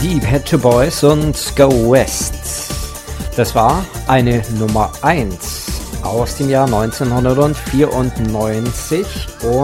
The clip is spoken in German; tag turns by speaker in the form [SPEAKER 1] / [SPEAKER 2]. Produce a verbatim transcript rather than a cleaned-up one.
[SPEAKER 1] Die Pet Shop Boys und Go West. Das war eine Nummer eins aus dem Jahr neunzehnhundertvierundneunzig und